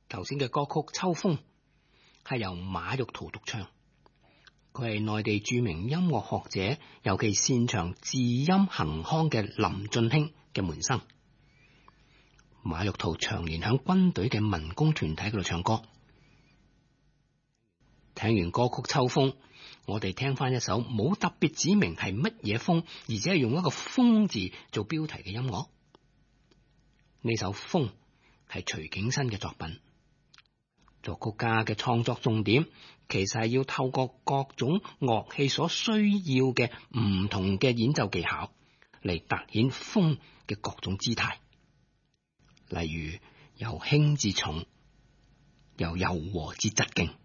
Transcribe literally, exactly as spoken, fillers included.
頭先嘅歌曲《秋風》係由馬玉濤獨唱，佢係內地著名音樂學者，尤其擅長字音行腔嘅林進興嘅門生。馬玉濤長年響軍隊嘅民工團體嗰度唱歌。聽完歌曲《秋風》，我哋聽翻一首冇特別指明係乜嘢風，而且係用一個風字做標題嘅音樂。呢首《風》係徐景新嘅作品，作曲家嘅創作重點其實係要透過各種樂器所需要嘅唔同嘅演奏技巧嚟凸顯風嘅各種姿態，例如由輕至重，由柔和至疾勁。